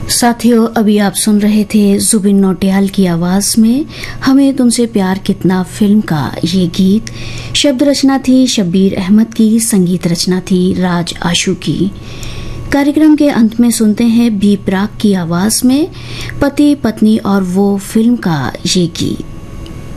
साथियों, अभी आप सुन रहे थे जुबिन नौटियाल की आवाज में हमें तुमसे प्यार कितना फिल्म का ये गीत। शब्द रचना थी शब्बीर अहमद की, संगीत रचना थी राज आशू की। कार्यक्रम के अंत में सुनते हैं बी प्राक की आवाज में पति पत्नी और वो फिल्म का ये गीत।